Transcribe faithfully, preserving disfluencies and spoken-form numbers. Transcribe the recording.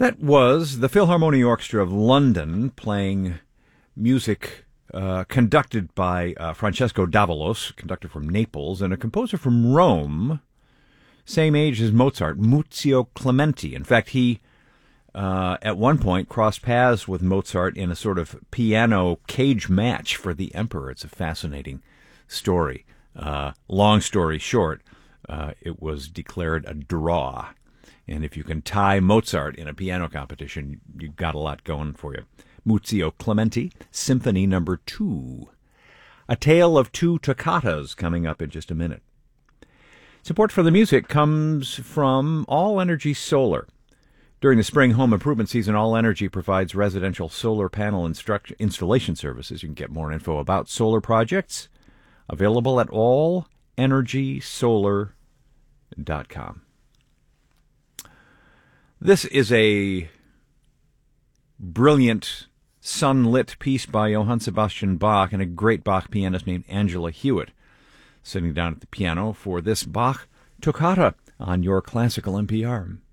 That was the Philharmonic Orchestra of London playing music uh, conducted by uh, Francesco Davalos, conductor from Naples, and a composer from Rome, same age as Mozart, Muzio Clementi. In fact, he, uh, at one point, crossed paths with Mozart in a sort of piano cage match for the emperor. It's a fascinating story. Uh, long story short, uh, it was declared a draw. And if you can tie Mozart in a piano competition, you've got a lot going for you. Muzio Clementi, Symphony Number Two. A Tale of Two Toccatas coming up in just a minute. Support for the music comes from All Energy Solar. During the spring home improvement season, All Energy provides residential solar panel instruct- installation services. You can get more info about solar projects available at all energy solar dot com. This is a brilliant, sunlit piece by Johann Sebastian Bach and a great Bach pianist named Angela Hewitt, sitting down at the piano for this Bach toccata on your Classical N P R.